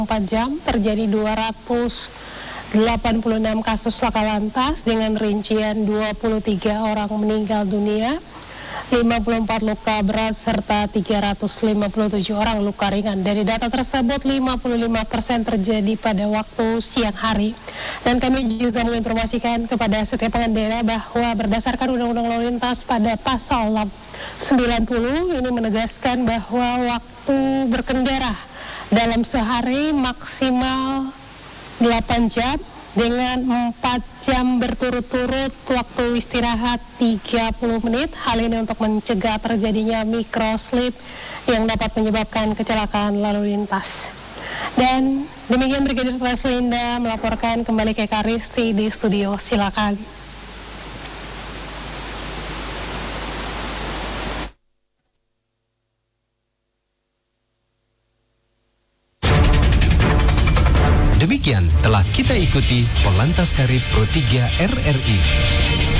jam terjadi 286 kasus laka lantas dengan rincian 23 orang meninggal dunia, 54 luka berat serta 357 orang luka ringan. Dari data tersebut 55% terjadi pada waktu siang hari. Dan kami juga menginformasikan kepada setiap pengendara bahwa berdasarkan Undang-Undang Lalu Lintas pada pasal 90 ini menegaskan bahwa waktu berkendara dalam sehari maksimal 8 jam dengan 4 jam berturut-turut, waktu istirahat 30 menit. Hal ini untuk mencegah terjadinya microslip yang dapat menyebabkan kecelakaan lalu lintas. Dan demikian Brigadir Raslinda melaporkan kembali ke Karisti di studio. Silakan. Demikian telah kita ikuti Polantas Karib Pro 3 RRI.